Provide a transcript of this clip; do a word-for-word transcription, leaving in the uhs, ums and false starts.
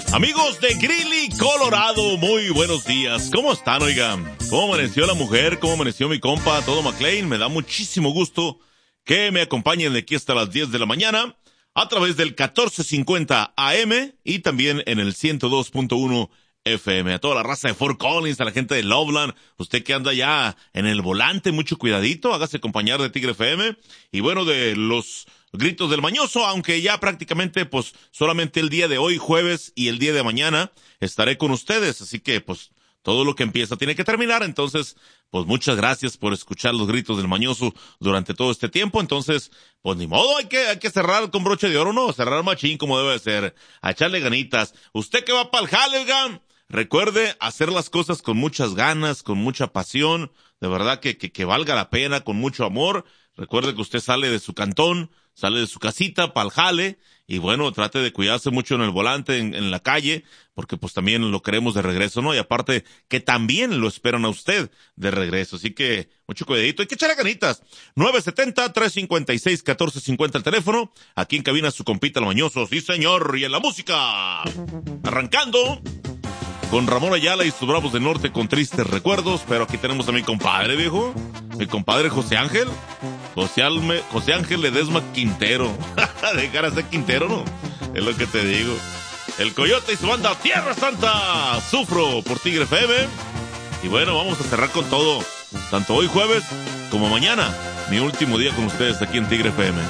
Amigos de Greeley, Colorado, muy buenos días. ¿Cómo están, oigan? ¿Cómo amaneció la mujer? ¿Cómo amaneció mi compa, todo McLean? Me da muchísimo gusto que me acompañen de aquí hasta las diez de la mañana a través del catorce cincuenta A M y también en el ciento dos punto uno F M. A toda la raza de Fort Collins, a la gente de Loveland, usted que anda ya en el volante, mucho cuidadito, hágase acompañar de Tigre F M. Y bueno, de los gritos del mañoso, aunque ya prácticamente pues solamente el día de hoy, jueves, y el día de mañana estaré con ustedes, así que pues todo lo que empieza tiene que terminar. Entonces pues muchas gracias por escuchar los gritos del mañoso durante todo este tiempo. Entonces pues ni modo, hay que hay que cerrar con broche de oro, no, cerrar machín como debe ser, a echarle ganitas. Usted que va pa'l jale, oigan, recuerde hacer las cosas con muchas ganas, con mucha pasión, de verdad que, que, que valga la pena, con mucho amor. Recuerde que usted sale de su cantón, sale de su casita pa'l jale, y bueno, trate de cuidarse mucho en el volante, en, en la calle, porque pues también lo queremos de regreso, ¿no? Y aparte, que también lo esperan a usted de regreso, así que mucho cuidadito, hay que echarle ganitas. nueve siete cero, tres cinco seis, uno cuatro cinco cero el teléfono, aquí en cabina su compita el mañoso, sí señor, y en la música, arrancando con Ramón Ayala y sus Bravos del Norte con tristes recuerdos, pero aquí tenemos a mi compadre, viejo, mi compadre José Ángel, José, Alme, José Ángel Ledesma Quintero, dejar a ser Quintero, ¿no? Es lo que te digo. El Coyote y su banda Tierra Santa, Sufro por Tigre F M, y bueno, vamos a cerrar con todo, tanto hoy jueves como mañana, mi último día con ustedes aquí en Tigre F M.